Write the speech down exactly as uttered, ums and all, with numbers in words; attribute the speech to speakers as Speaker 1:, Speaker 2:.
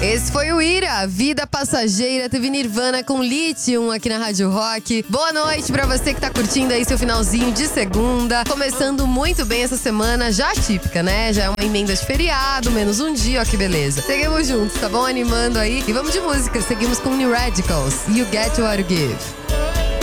Speaker 1: Esse foi o Ira, Vida Passageira. Teve Nirvana com Lithium aqui na Rádio Rock. Boa noite pra você que tá curtindo aí seu finalzinho de segunda. Começando muito bem essa semana, já típica, né? Já é uma emenda de feriado, menos um dia, ó que beleza. Seguimos juntos, tá bom? Animando aí. E vamos de música, seguimos com New Radicals. You Get What You Give.